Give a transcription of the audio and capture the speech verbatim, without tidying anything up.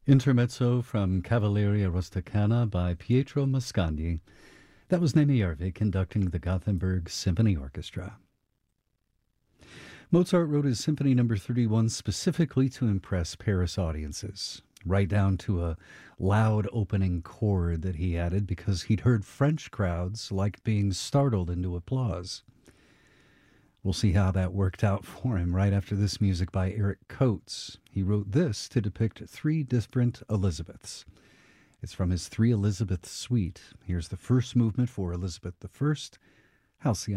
Intermezzo from Cavalleria Rusticana by Pietro Mascagni. That was Nemi Järvi conducting the Gothenburg Symphony Orchestra. Mozart wrote his Symphony Number thirty-one specifically to impress Paris audiences, right down to a loud opening chord that he added because he'd heard French crowds like being startled into applause. We'll see how that worked out for him right after this music by Eric Coates. He wrote this to depict three different Elizabeths. It's from his Three Elizabeths Suite. Here's the first movement for Elizabeth the First, Halcyon.